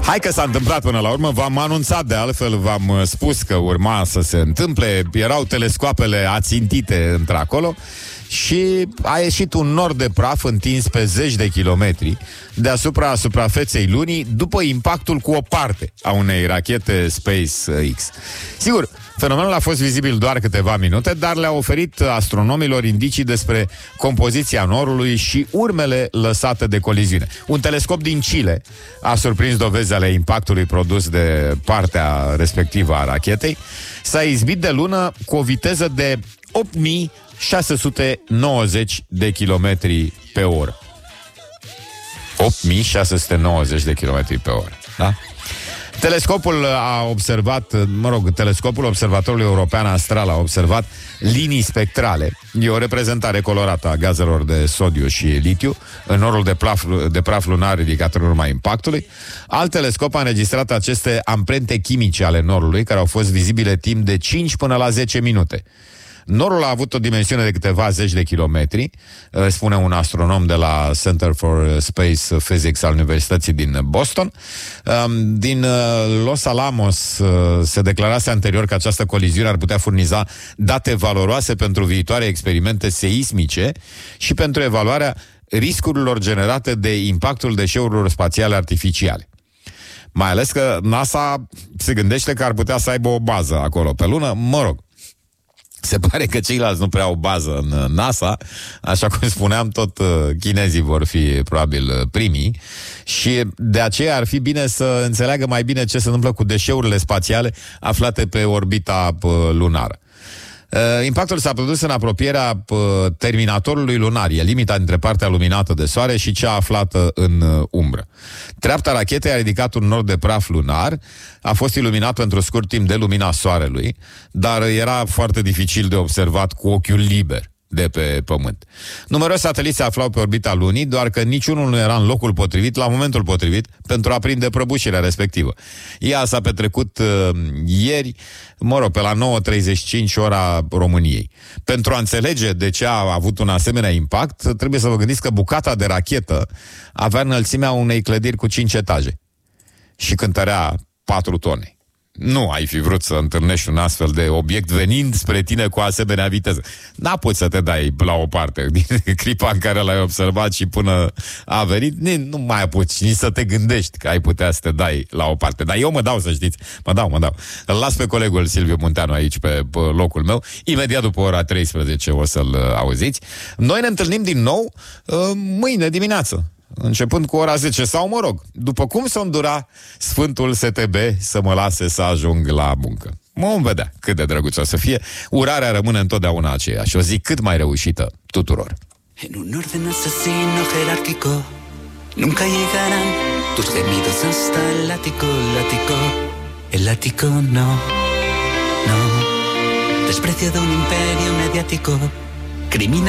Hai că s-a întâmplat până la urmă. V-am anunțat, de altfel, v-am spus că urma să se întâmple. Erau telescoapele ațintite într-acolo și a ieșit un nor de praf întins pe zeci de kilometri deasupra suprafeței lunii după impactul cu o parte a unei rachete SpaceX. Sigur, fenomenul a fost vizibil doar câteva minute, dar le-a oferit astronomilor indicii despre compoziția norului și urmele lăsate de coliziune. Un telescop din Chile a surprins dovezi ale impactului produs de partea respectivă a rachetei. S-a izbit de lună cu o viteză de 8690 de kilometri pe oră. 8690 de kilometri pe oră, da? Telescopul a observat, telescopul Observatorului European Astral a observat linii spectrale. E o reprezentare colorată a gazelor de sodiu și litiu în norul de praf lunar ridicat în urma impactului. Alt telescop a înregistrat aceste amprente chimice ale norului, care au fost vizibile timp de 5 până la 10 minute. Norul a avut o dimensiune de câteva zeci de kilometri, spune un astronom de la Center for Space Physics al Universității din Boston. Din Los Alamos se declarase anterior că această coliziune ar putea furniza date valoroase pentru viitoare experimente seismice și pentru evaluarea riscurilor generate de impactul deșeurilor spațiale artificiale. Mai ales că NASA se gândește că ar putea să aibă o bază acolo pe lună, mă rog. Se pare că ceilalți nu prea au bază în NASA, așa cum spuneam, tot chinezii vor fi probabil primii și de aceea ar fi bine să înțeleagă mai bine ce se întâmplă cu deșeurile spațiale aflate pe orbita lunară. Impactul s-a produs în apropierea terminatorului lunar, e limita între partea luminată de soare și cea aflată în umbră. Treapta rachetei a ridicat un nor de praf lunar, a fost iluminat pentru scurt timp de lumina soarelui, dar era foarte dificil de observat cu ochiul liber de pe Pământ. Numeroși sateliți se aflau pe orbita lunii, doar că niciunul nu era în locul potrivit, la momentul potrivit, pentru a prinde prăbușirea respectivă. Ea s-a petrecut ieri, pe la 9:35 ora României. Pentru a înțelege de ce a avut un asemenea impact, trebuie să vă gândiți că bucata de rachetă avea înălțimea unei clădiri cu 5 etaje și cântărea 4 tone. Nu ai fi vrut să întâlnești un astfel de obiect venind spre tine cu asemenea viteză. N-a poți să te dai la o parte din clipa în care l-ai observat și până a venit, nu mai apuci nici să te gândești că ai putea să te dai la o parte. Dar eu mă dau, să știți, mă dau. Îl las pe colegul Silviu Munteanu aici pe locul meu. Imediat după ora 13 o să-l auziți. Noi ne întâlnim din nou mâine dimineață, începând cu ora 10 sau, după cum s-o îndura Sfântul STB să mă lase să ajung la muncă. Vom vedea cât de drăguț o să fie. Urarea rămâne întotdeauna aceeași. O zi cât mai reușită tuturor. En un orden asesino jerárquico nunca llegarán tus gemidos hasta el látigo, el látigo no. Desprecio de un imperio mediático, criminal.